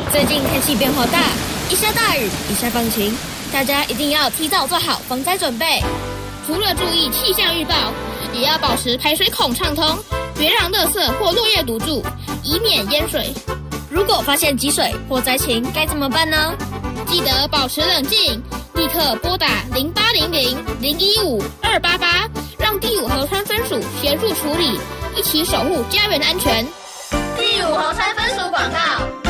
最近天气变化大，一下大雨，一下放晴，大家一定要提早做好防灾准备。除了注意气象预报，也要保持排水孔畅通，别让垃圾或落叶堵住，以免淹水。如果发现积水或灾情，该怎么办呢？记得保持冷静，立刻拨打0800-015-288，让第五河川分署协助处理，一起守护家园安全。 第五河川分署广告。